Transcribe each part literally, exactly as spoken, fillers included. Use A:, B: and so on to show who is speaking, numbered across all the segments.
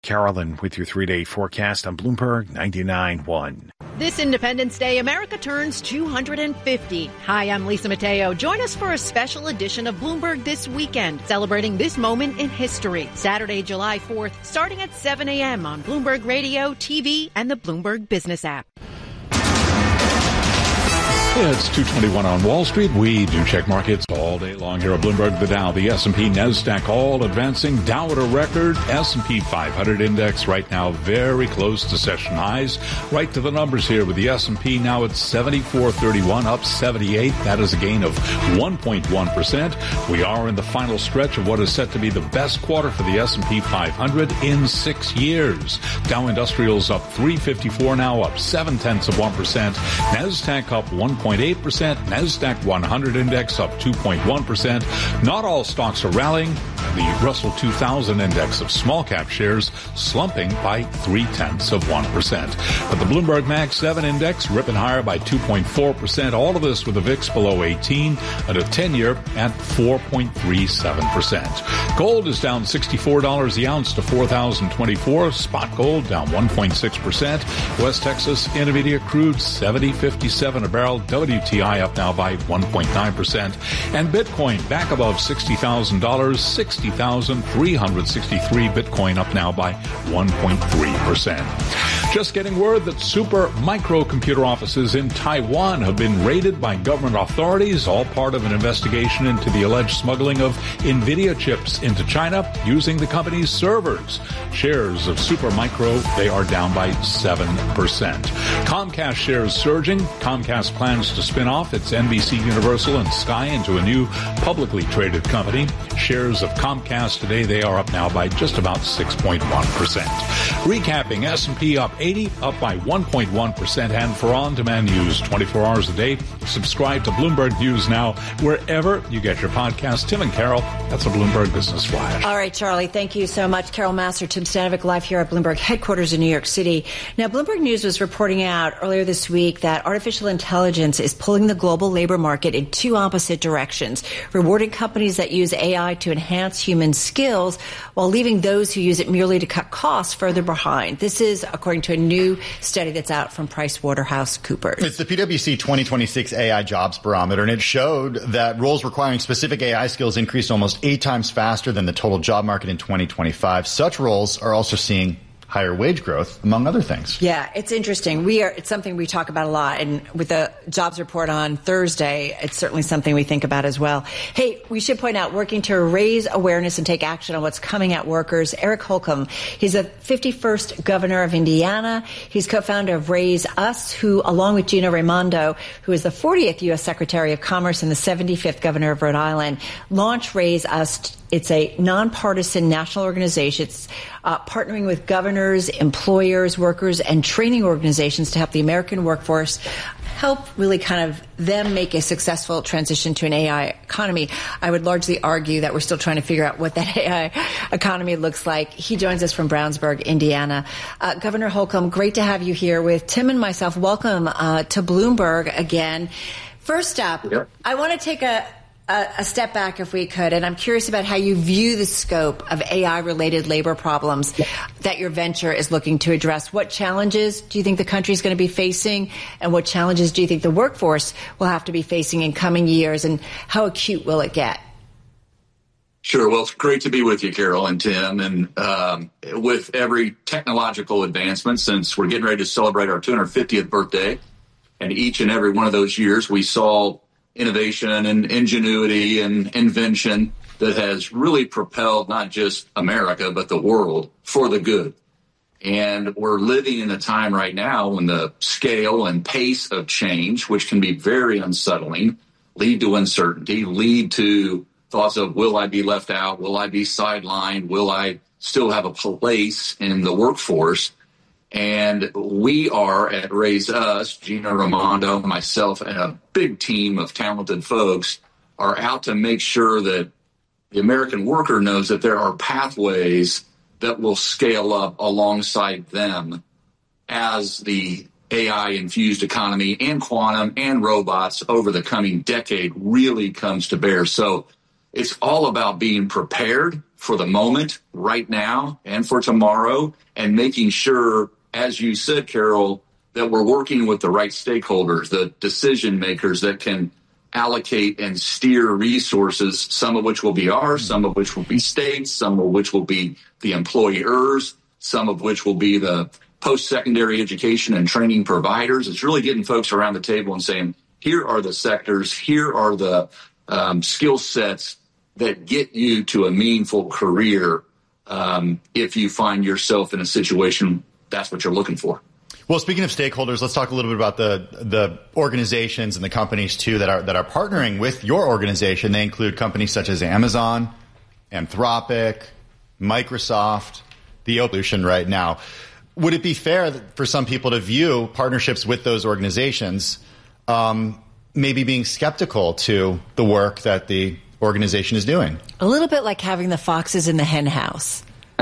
A: Carolyn with your three-day forecast on Bloomberg ninety-nine point one.
B: This Independence Day, America turns two hundred fifty. Hi, I'm Lisa Mateo. Join us for a special edition of Bloomberg This Weekend, celebrating this moment in history. Saturday, July fourth, starting at seven a.m. on Bloomberg Radio, T V, and the Bloomberg Business app.
C: It's two twenty-one on Wall Street. We do check markets all day long here at Bloomberg. The Dow, the S and P, NASDAQ all advancing. Dow at a record. S and P five hundred index right now very close to session highs. Right to the numbers here with the S and P now at seventy-four thirty-one, up seventy-eight. That is a gain of one point one percent. We are in the final stretch of what is set to be the best quarter for the S and P five hundred in six years. Dow Industrials up three fifty-four now, up seven tenths of one percent. NASDAQ up one point eight percent. NASDAQ one hundred index up two point one percent. Not all stocks are rallying. The Russell two thousand index of small cap shares slumping by three tenths of one percent. But the Bloomberg Mag seven index ripping higher by two point four percent. All of this with the V I X below eighteen and a ten-year at four point three seven percent. Gold is down sixty-four dollars the ounce to four thousand twenty-four. Spot gold down one point six percent. West Texas Intermediate crude seventy fifty-seven a barrel. W T I up now by one point nine percent. And Bitcoin back above sixty thousand dollars, sixty thousand three hundred sixty-three. Bitcoin up now by one point three percent. Just getting word that super microcomputer offices in Taiwan have been raided by government authorities, all part of an investigation into the alleged smuggling of NVIDIA chips into China using the company's servers. Shares of Supermicro, they are down by seven percent. Comcast shares surging. Comcast plans to spin off its N B C Universal and Sky into a new publicly traded company. Shares of Comcast today, they are up now by just about six point one percent. Recapping, S and P up eighty, up by one point one percent. And for on-demand news twenty-four hours a day, subscribe to Bloomberg News Now wherever you get your podcast. Tim and Carol, that's a Bloomberg Business Flash.
D: All right, Charlie, thank you so much. Carol Massar, Tim Stanovic, live here at Bloomberg headquarters in New York City. Now, Bloomberg News was reporting out earlier this week that artificial intelligence is pulling the global labor market in two opposite directions, rewarding companies that use A I to enhance human skills while leaving those who use it merely to cut costs further behind. This is according to a new study that's out from PricewaterhouseCoopers.
E: It's the P W C twenty twenty-six A I Jobs Barometer, and it showed that roles requiring specific A I skills increased almost eight times faster than the total job market in twenty twenty-five. Such roles are also seeing higher wage growth, among other things.
D: Yeah, it's interesting. We are, it's something we talk about a lot. And with the jobs report on Thursday, it's certainly something we think about as well. Hey, we should point out, working to raise awareness and take action on what's coming at workers, Eric Holcomb. He's the fifty-first governor of Indiana. He's co-founder of Raise Us, who, along with Gina Raimondo, who is the fortieth U S Secretary of Commerce and the seventy-fifth governor of Rhode Island, launched Raise Us. It's a nonpartisan national organization. It's uh, partnering with governors, employers, workers, and training organizations to help the American workforce help really kind of them make a successful transition to an A I economy. I would largely argue that we're still trying to figure out what that A I economy looks like. He joins us from Brownsburg, Indiana. Uh, Governor Holcomb, great to have you here with Tim and myself. Welcome uh, to Bloomberg again. First up, yep. I want to take a A, a step back, if we could, and I'm curious about how you view the scope of A I-related labor problems that your venture is looking to address. What challenges do you think the country is going to be facing, and what challenges do you think the workforce will have to be facing in coming years, and how acute will it get?
F: Sure. Well, it's great to be with you, Carol and Tim. And um, with every technological advancement, since we're getting ready to celebrate our two hundred fiftieth birthday, and each and every one of those years we saw innovation and ingenuity and invention that has really propelled not just America, but the world for the good. And we're living in a time right now when the scale and pace of change, which can be very unsettling, lead to uncertainty, lead to thoughts of, will I be left out? Will I be sidelined? Will I still have a place in the workforce? And we are at Raise Us, Gina Raimondo, myself, and a big team of talented folks are out to make sure that the American worker knows that there are pathways that will scale up alongside them as the A I-infused economy and quantum and robots over the coming decade really comes to bear. So it's all about being prepared for the moment, right now, and for tomorrow, and making sure, as you said, Carol, that we're working with the right stakeholders, the decision makers that can allocate and steer resources, some of which will be ours, some of which will be states, some of which will be the employers, some of which will be the post-secondary education and training providers. It's really getting folks around the table and saying, here are the sectors, here are the um, skill sets that get you to a meaningful career um, if you find yourself in a situation that's what you're looking for.
E: Well, speaking of stakeholders, let's talk a little bit about the the organizations and the companies, too, that are that are partnering with your organization. They include companies such as Amazon, Anthropic, Microsoft, the Evolution right now. Would it be fair for some people to view partnerships with those organizations um, maybe being skeptical to the work that the organization is doing?
D: A little bit like having the foxes in the hen house.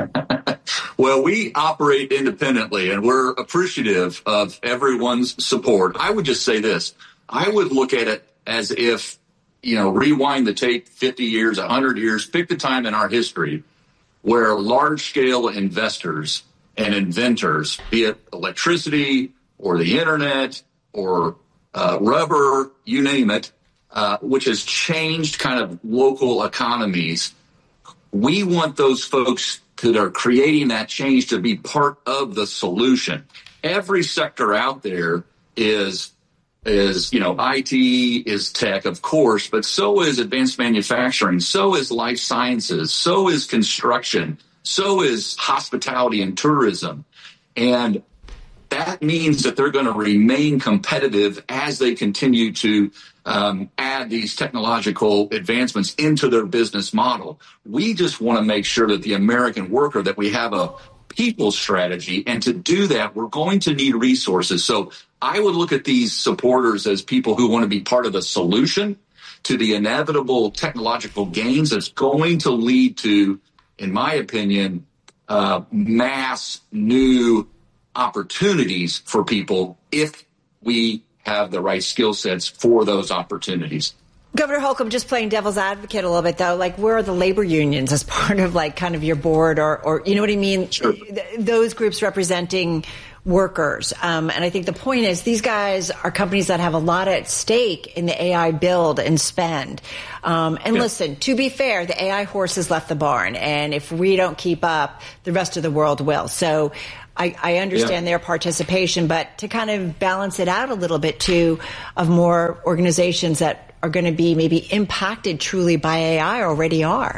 F: Well, we operate independently, and we're appreciative of everyone's support. I would just say this. I would look at it as if, you know, rewind the tape fifty years, one hundred years, pick the time in our history where large-scale investors and inventors, be it electricity or the internet or uh, rubber, you name it, uh, which has changed kind of local economies. We want those folks that are creating that change to be part of the solution. Every sector out there is, is, you know, I T is tech, of course, but so is advanced manufacturing, so is life sciences, so is construction, so is hospitality and tourism. And that means that they're going to remain competitive as they continue to um, add these technological advancements into their business model. We just want to make sure that the American worker, that we have a people strategy. And to do that, we're going to need resources. So I would look at these supporters as people who want to be part of the solution to the inevitable technological gains that's going to lead to, in my opinion, uh, mass new opportunities for people if we have the right skill sets for those opportunities.
D: Governor Holcomb, just playing devil's advocate a little bit, though, like where are the labor unions as part of like kind of your board or, or you know what I mean?
F: Sure.
D: Those groups representing workers. Um, and I think the point is these guys are companies that have a lot at stake in the A I build and spend. Um, and yeah. Listen, to be fair, the A I horse has left the barn. And if we don't keep up, the rest of the world will. So I, I understand yeah. their participation, but to kind of balance it out a little bit, too, of more organizations that are going to be maybe impacted truly by A I already are.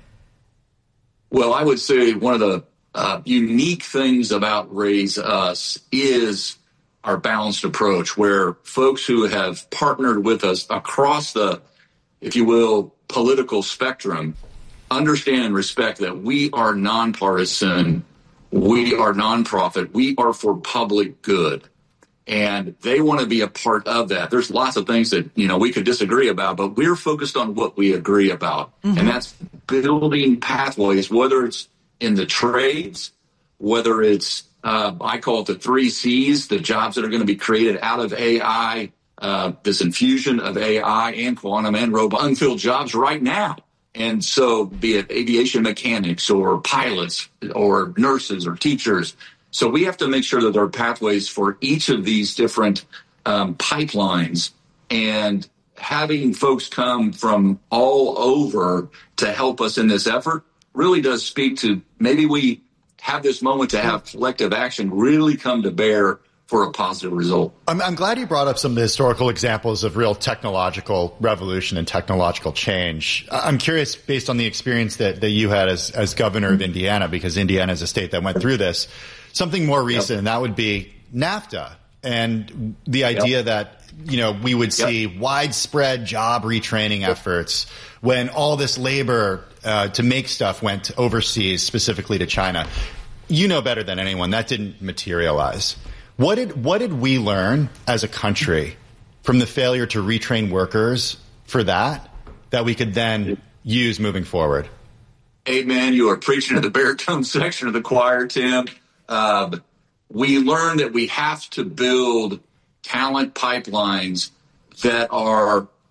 F: Well, I would say one of the uh, unique things about Raise Us is our balanced approach, where folks who have partnered with us across the, if you will, political spectrum understand and respect that we are nonpartisan. We are nonprofit. We are for public good. And they want to be a part of that. There's lots of things that, you know, we could disagree about, but we're focused on what we agree about. Mm-hmm. And that's building pathways, whether it's in the trades, whether it's, uh, I call it the three C's, the jobs that are going to be created out of A I, uh, this infusion of A I and quantum and robot, unfilled jobs right now. And so be it aviation mechanics or pilots or nurses or teachers. So we have to make sure that there are pathways for each of these different um, pipelines, and having folks come from all over to help us in this effort really does speak to maybe we have this moment to have collective action really come to bear for a positive result.
E: I'm, I'm glad you brought up some of the historical examples of real technological revolution and technological change. I'm curious, based on the experience that, that you had as, as governor of Indiana, because Indiana is a state that went through this, something more recent, yep. and that would be NAFTA and the idea yep. that, you know, we would see yep. widespread job retraining efforts when all this labor uh, to make stuff went overseas, specifically to China. You know better than anyone, that didn't materialize. What did what did we learn as a country from the failure to retrain workers for that, that we could then use moving forward?
F: Amen. You are preaching to the baritone section of the choir, Tim. Uh, we learned that we have to build talent pipelines that are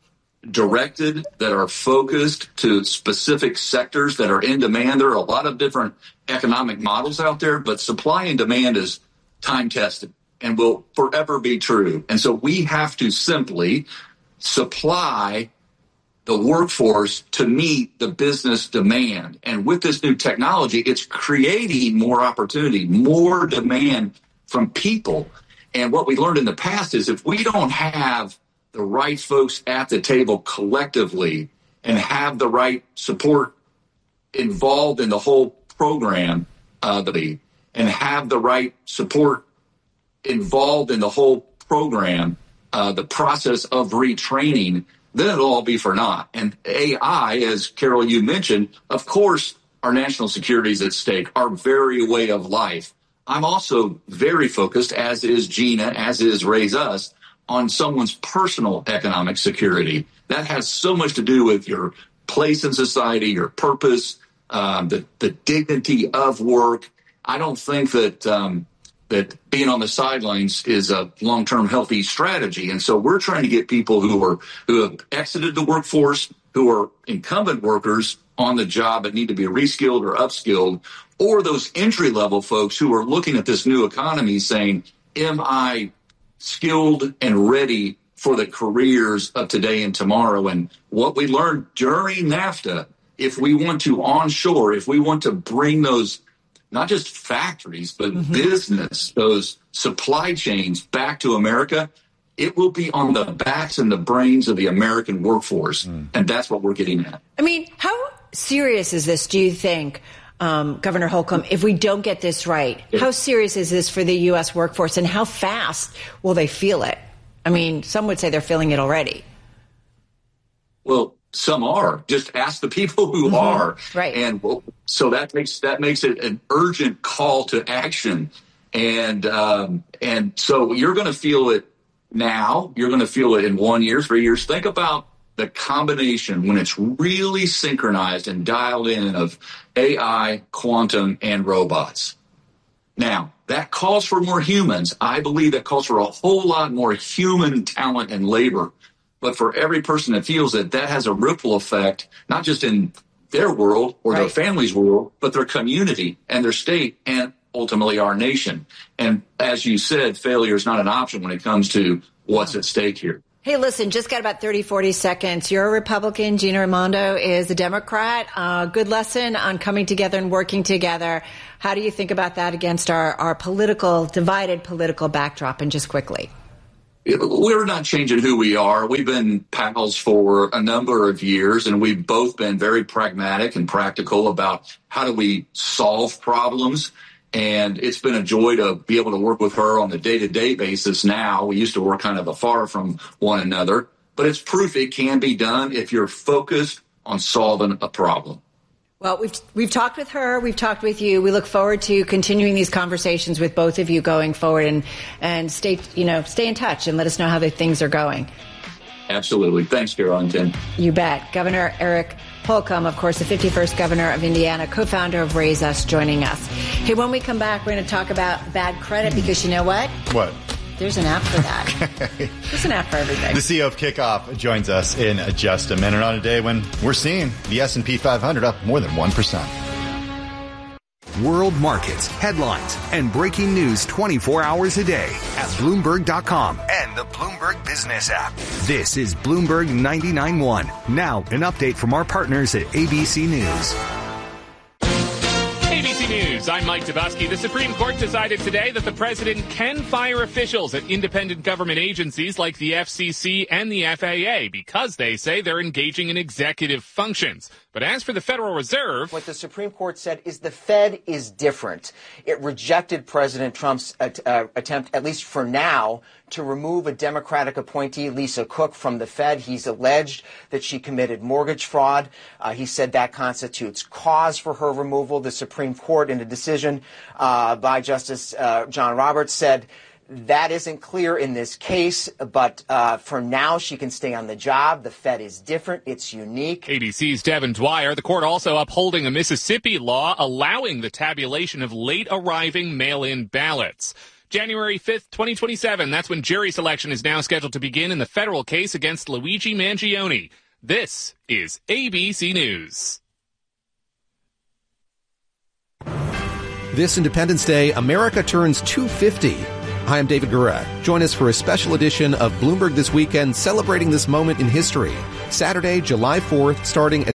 F: directed, that are focused to specific sectors that are in demand. There are a lot of different economic models out there, but supply and demand is time tested and will forever be true. And so we have to simply supply the workforce to meet the business demand. And with this new technology, it's creating more opportunity, more demand from people. And what we learned in the past is if we don't have the right folks at the table collectively and have the right support involved in the whole program, uh, the, and have the right support involved in the whole program, uh, the process of retraining, then it'll all be for naught. And A I, as Carol, you mentioned, of course, our national security is at stake, our very way of life. I'm also very focused, as is Gina, as is Raise Us, on someone's personal economic security. That has so much to do with your place in society, your purpose, um, the, the dignity of work. I don't think that um, that being on the sidelines is a long-term healthy strategy. And so we're trying to get people who are who have exited the workforce, who are incumbent workers on the job that need to be reskilled or upskilled, or those entry-level folks who are looking at this new economy saying, am I skilled and ready for the careers of today and tomorrow? And what we learned during NAFTA, if we want to onshore, if we want to bring those not just factories, but mm-hmm. business, those supply chains back to America, it will be on the backs and the brains of the American workforce. Mm. And that's what we're getting at.
D: I mean, how serious is this, do you think, um, Governor Holcomb, if we don't get this right? Yeah. How serious is this for the U S workforce, and how fast will they feel it? I mean, some would say they're feeling it already.
F: Well, some are. Just ask the people who mm-hmm. are.
D: Right.
F: And so that makes that makes it an urgent call to action. And um, and so you're going to feel it now. You're going to feel it in one year, three years. Think about the combination when it's really synchronized and dialed in of A I, quantum, and robots. Now, that calls for more humans. I believe that calls for a whole lot more human talent and labor. But for every person that feels it, that has a ripple effect, not just in their world or right. their family's world, but their community and their state and ultimately our nation. And as you said, failure is not an option when it comes to what's at stake here.
D: Hey, listen, just got about thirty, forty seconds. You're a Republican. Gina Raimondo is a Democrat. Uh, good lesson on coming together and working together. How do you think about that against our, our political, divided political backdrop? And just quickly.
F: We're not changing who we are. We've been pals for a number of years, and we've both been very pragmatic and practical about how do we solve problems. And it's been a joy to be able to work with her on the day-to-day basis now. We used to work kind of afar from one another, but it's proof it can be done if you're focused on solving a problem.
D: Well, we've we've talked with her. We've talked with you. We look forward to continuing these conversations with both of you going forward, and and stay you know stay in touch and let us know how the things are going.
F: Absolutely. Thanks, Carol and Tim.
D: You bet. Governor Eric Holcomb, of course, the fifty-first governor of Indiana, co-founder of Raise Us, joining us. Hey, when we come back, we're going to talk about bad credit, because you know what?
E: What?
D: There's an app for that. There's an app for everything.
E: The C E O of Kickoff joins us in just a minute on a day when we're seeing the S and P five hundred up more than one percent.
G: World markets, headlines, and breaking news twenty-four hours a day at Bloomberg dot com and the Bloomberg Business app. This is Bloomberg ninety-nine point one. Now, an update from our partners at A B C News.
H: A B C News, I'm Mike Dubusky. The Supreme Court decided today that the president can fire officials at independent government agencies like the F C C and the F A A because they say they're engaging in executive functions. But as for the Federal Reserve,
I: what the Supreme Court said is the Fed is different. It rejected President Trump's uh, uh, attempt, at least for now, to remove a Democratic appointee, Lisa Cook, from the Fed. He's alleged that she committed mortgage fraud. Uh, he said that constitutes cause for her removal. The Supreme Court, in a decision uh, by Justice uh, John Roberts, said that isn't clear in this case, but uh, for now she can stay on the job. The Fed is different. It's unique.
H: A B C's Devin Dwyer. The court also upholding a Mississippi law allowing the tabulation of late-arriving mail-in ballots. January fifth, twenty twenty-seven. That's when jury selection is now scheduled to begin in the federal case against Luigi Mangione. This is A B C News.
J: This Independence Day, America turns two fifty. Hi, I'm David Gura. Join us for a special edition of Bloomberg This Weekend, celebrating this moment in history. Saturday, July fourth, starting at